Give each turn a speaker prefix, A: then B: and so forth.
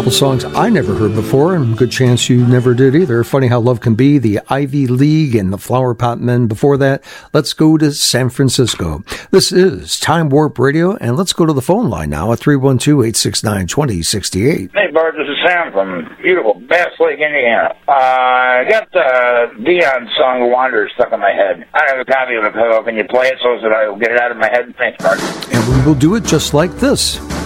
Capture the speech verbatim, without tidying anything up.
A: couple songs I never heard before, and good chance you never did either. Funny How Love Can Be, the Ivy League, and the Flower Pot Men before that. Let's go to San Francisco. This is Time Warp Radio, and let's go to the phone line now at three one two, eight six nine, two zero six eight.
B: Hey, Bart, this is Sam from beautiful Bass Lake, Indiana. Uh, I got the Dion song The Wanderer stuck in my head. I don't have a copy of it, so can you play it so that I will get it out of my head? Thanks, Bart.
A: And we will do it just like this.